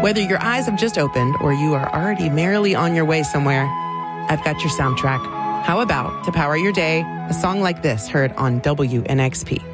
Whether your eyes have just opened or you are already merrily on your way somewhere, I've got your soundtrack. How about, to power your day, a song like this heard on WNXP?